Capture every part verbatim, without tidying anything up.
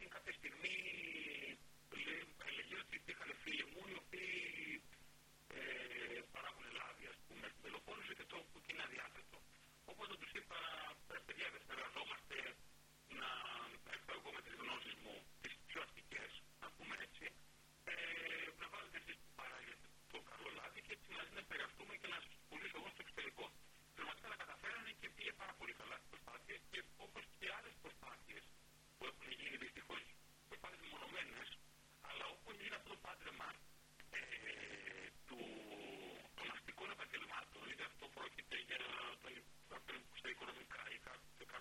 Τουλάχιστον κάποια στιγμή έλεγε ότι υπήρχαν φίλοι μου οι οποίοι ε, παράγουν λάδι, ας πούμε, στην Πελοπόννησο και το που και είναι αδιάθετο. Οπότε τους είπα, πρέπει παιδιά, δεν συνεργαζόμαστε να έρθω εγώ με τις γνώσεις μου, τις πιο αστικές, να πούμε έτσι, ε, να βάλετε εσείς που παράγετε το καλό λάδι και έτσι μαζί να συνεργαστούμε και να σας πουλήσω εγώ στο εξωτερικό. Πραγματικά τα καταφέρανε και πήγε πάρα πολύ καλά στις προσπάθειες και όπως και άλλες προσπάθειες που έχουν γίνει δυστυχώς προσπάθειες μονομένες, αλλά όπως γίνει αυτό το πάντρεμα ε, του, των αστικών επαγγελμάτων, είτε αυτό πρόκειται για τα οικονομικά ή κάποιο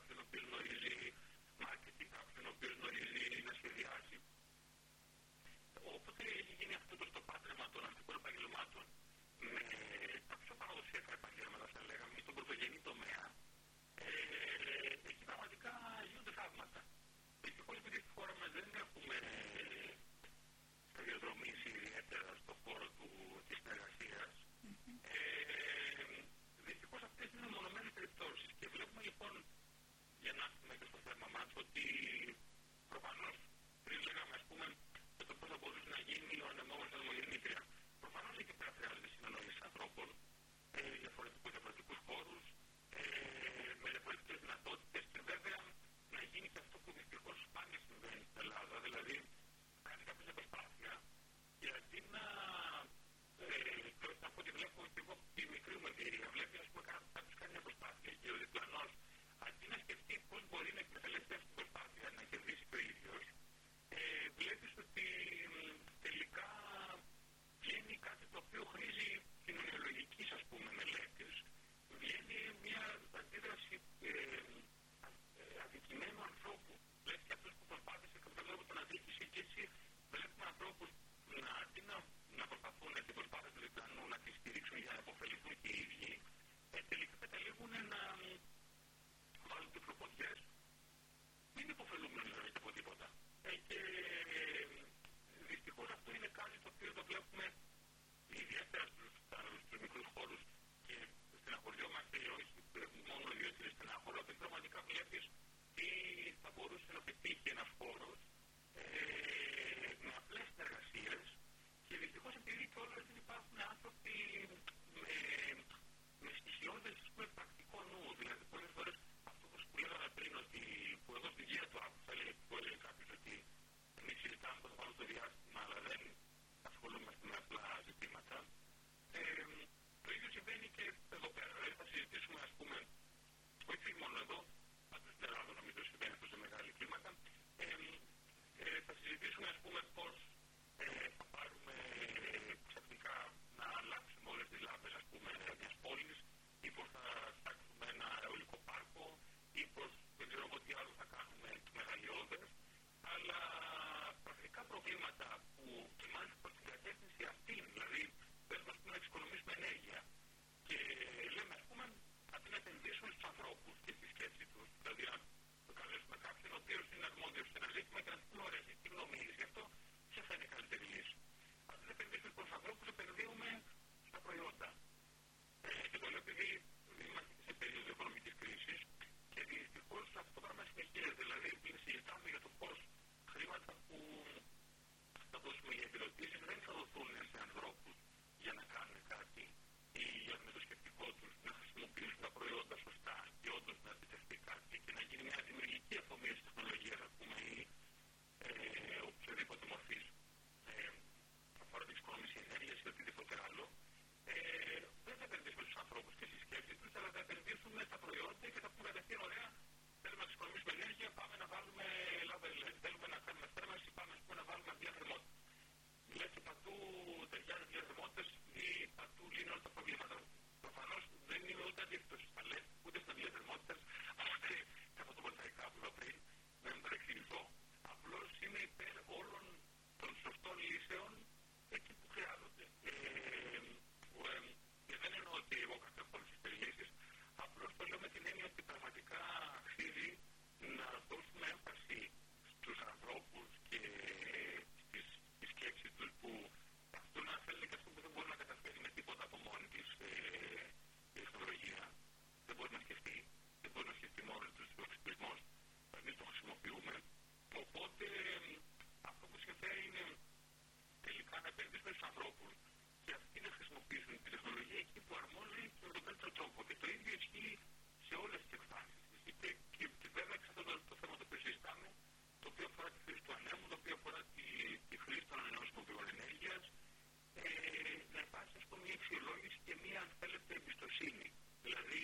με τους ανθρώπους και αυτοί να χρησιμοποιήσουν τη τεχνολογία εκεί που αρμόζει και με τον καλύτερο τρόπο. Και το ίδιο ισχύει σε όλες τις εκφάνσεις. Και, και, και βέβαια σε αυτό το, το θέμα το οποίο συζητάμε, το οποίο αφορά τη χρήση του ανέμου, το οποίο αφορά τη, τη χρήση των ανανεώσιμων πηγών ενέργειας, ε, να υπάρχει ας πούμε μια αξιολόγηση και μια αν θέλετε εμπιστοσύνη. Δηλαδή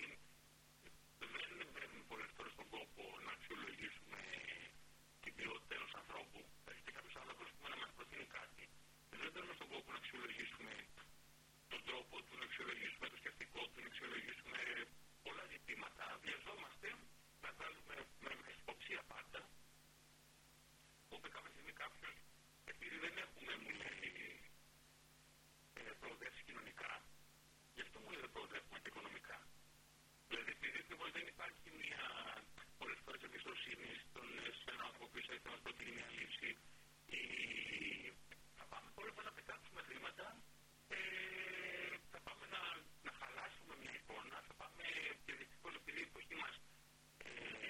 δεν μπαίνουμε πολλές φορές στον κόπο να αξιολογήσουμε την ποιότητα ενός ανθρώπου. Έρχεται κάποιος άνθρωπος που να μας προτείνει κάτι. Δεν μπαίνουμε στον κόπο να αξιολογήσουμε τον τρόπο του, να αξιολογήσουμε το σκεφτικό του, να αξιολογήσουμε πολλά ζητήματα. Βιαζόμαστε να βγάλουμε με αισιποψία πάντα. Όπου κάποια στιγμή κάποιος, επειδή δεν έχουμε, μου λέει, προοδεύσει κοινωνικά, γι' αυτό μου λέει δεν προοδεύουμε και οικονομικά. Δηλαδή, επειδή ακριβώς δεν υπάρχει μια πολλές φορές εμπιστοσύνη στον άνθρωπο που θα μας προτείνει μια λύση, ή θα πάμε πολλές φορές να πετάξουμε χρήματα, ε, θα πάμε να, να χαλάσουμε μια εικόνα, θα πάμε και δυστυχώς επειδή η εποχή μας ε,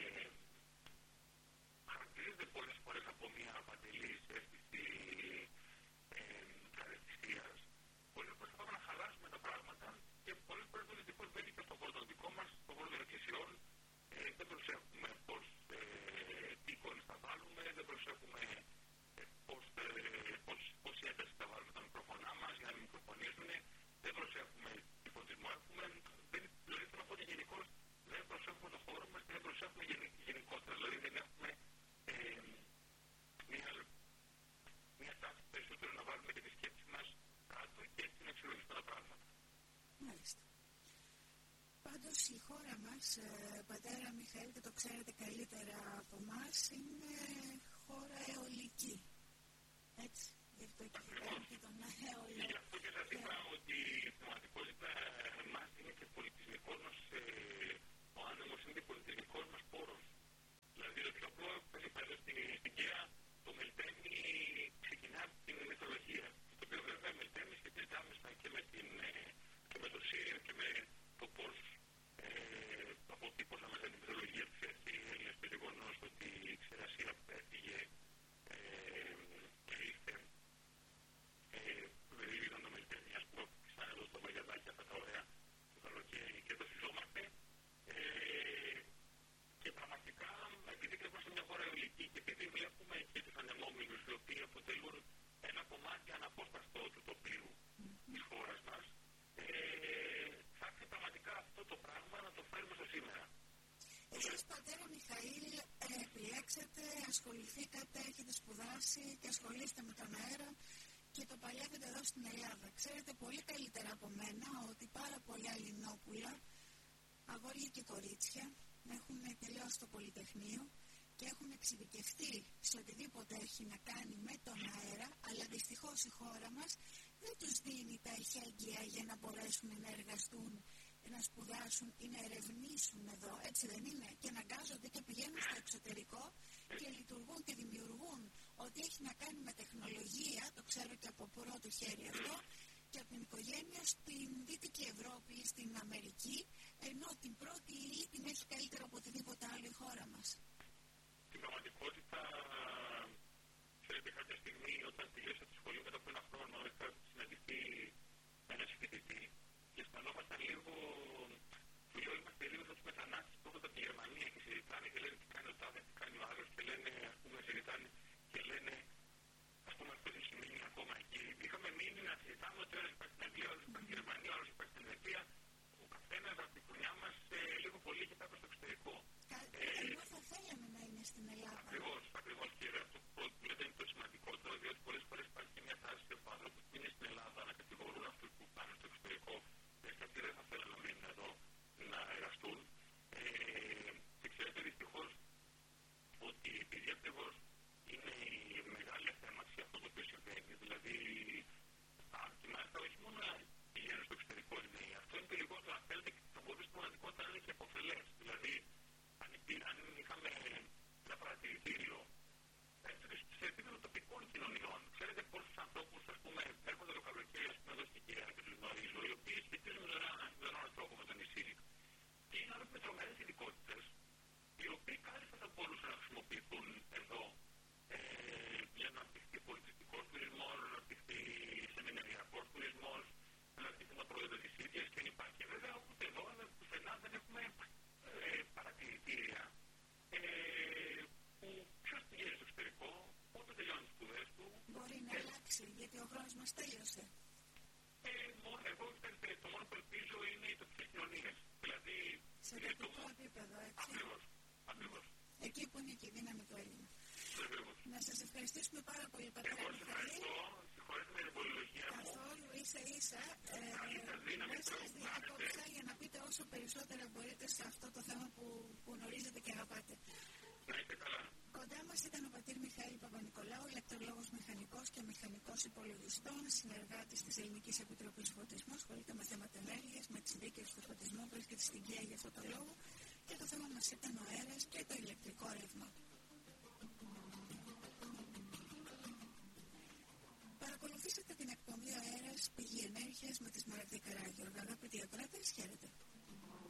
χαρακτηρίζεται πολλές φορές από μια παντελής αίσθηση ε, χαρακτηριστίας. Πολλές φορές θα πάμε να χαλάσουμε τα πράγματα και πολλές φορές το δυστυχώς μπαίνει και στον χώρο των δικών μας, στον χώρο των εκκλησιών. Ε, δεν προσέχουμε πώς, ε, τι εικόνες θα βάλουμε, δεν προσέχουμε ε, πώς, ε, πώς, πώς η ένταση θα βάλουμε τα μικροφωνά μας για να μην μικροφωνίζουν, δεν προσέχουμε τι φωτισμό έχουμε. Δεν, δηλαδή θέλω να πω ότι γενικώς δεν προσέχουμε το χώρο μας και δεν προσέχουμε γενι, γενικότερα. Δηλαδή δεν έχουμε ε, μια, μια τάση περισσότερο να βάλουμε και τη σκέψη μας κάτω και έτσι να αξιολογήσουμε τα πράγματα. Μάλιστα. Πάντως η χώρα μας, ε, πατέρα Μιχαήλ, και το ξέρετε καλύτερα από εμάς, είναι χώρα αιωλική. Έτσι, γι' αυτό και υπάρχει τον αιωλό. Γι' αυτό και σας είπα ότι η πραγματικότητα μας είναι και πολιτισμικός μας, ε, ο άνεμος είναι και πολιτισμικός μας πόρος. Δηλαδή το πιο απλό, παλιό στην Καία, το Μελτέμι ξεκινά από την μυθολογία. Το οποίο βέβαια Μελτέμι σχετίζεται άμεσα και με, την, και με το Σύριο και με το πώς ε, αποτύπωσαν μέσα την μυθολογία της Έλληνας το γεγονός ότι η ξηρασία έφυγε ε, και ήρθε περιλήγαν το Μελτέμι, ας πούμε, που σαν εδώ στο Βαγιαδάκι αυτά τα ωραία το καλοκαίρι και το συζόμαστε. Ε, και πραγματικά, επειδή και είμαστε μια χώρα αιωλική και επειδή βλέπουμε και τους ανεμόμυλους οι οποίοι αποτελούν ένα κομμάτι αναπόσπαστο του τοπίου της χώρας μας, ε, θα έρθει πραγματικά αυτό το πράγμα να το φέρουμε στο σήμερα. Εσείς, πατέρα Μιχαήλ, ε, επιλέξατε, ασχοληθήκατε, έχετε σπουδάσει και ασχολείστε με τον αέρα και το παλεύετε εδώ στην Ελλάδα. Ξέρετε πολύ καλύτερα από μένα ότι πάρα πολλά Ελληνόπουλα, αγόρια και κορίτσια, έχουν τελειώσει το Πολυτεχνείο και έχουν εξειδικευτεί σε οτιδήποτε έχει να κάνει με τον αέρα, αλλά δυστυχώς η χώρα μας δεν τους δίνει τα εχέγγυα για να μπορέσουν να εργαστούν, να σπουδάσουν ή να ερευνήσουν εδώ, έτσι δεν είναι? Και αναγκάζονται και πηγαίνουν στο εξωτερικό και λειτουργούν και δημιουργούν ό,τι έχει να κάνει με τεχνολογία, το ξέρω και από πρώτο χέρι αυτό, και από την οικογένεια στην Δυτική Ευρώπη ή στην Αμερική, ενώ την πρώτη ύλη την έχει καλύτερα από οτιδήποτε άλλο η χώρα μας. Στην πραγματικότητα, ξέρετε, κάποια στιγμή όταν τελείωσα τη σχολή μετά από ένα χρόνο, είχα συναντηθεί με έναν φοιτητή και αισθανόμασταν λίγο, του λέω, είμαστε λίγο σαν τους μετανάστες που έρχονται από τη Γερμανία και συζητάνε και λένε τι κάνει ο τάδε, τι κάνει ο άλλος και λένε, ας πούμε, συζητάνε και λένε, ας πούμε, αυτό δεν σημαίνει ακόμα εκεί. Είχαμε μείνει να συζητάμε ότι ο άλλος υπάρχει στην Αγγλία, ο άλλος υπάρχει στη Γερμανία, ο άλλος υπάρχει στην Ελβετία. Ο καθένας από τη χρονιά μας ε, λίγο πολύ και κάπου στο εξωτερικό. Κα, ε, εγώ θα θέλαμε ευχαριστήσουμε πάρα πολύ, πατέρα Μιχαήλ. Συγχωρείτε με την πολυλογία μου. Καθόλου, ίσα ίσα. Δεν σας διακόψα για να πείτε όσο περισσότερα μπορείτε σε αυτό το θέμα που, που γνωρίζετε και αγαπάτε. Να είστε καλά. Κοντά μας ήταν ο πατήρ Μιχαήλ Παπα-Νικολάου, ηλεκτρολόγος μηχανικός και μηχανικός υπολογιστών, συνεργάτης της Ελληνικής Επιτροπής Φωτισμού, ασχολείται με θέματα ενέργειας, με τις δίκες του φωτισμού, βρίσκεται στην ΚΕΑ για αυτό το λόγο και το θέμα μας ήταν ο αέρας και το ηλεκτρικό ρεύμα.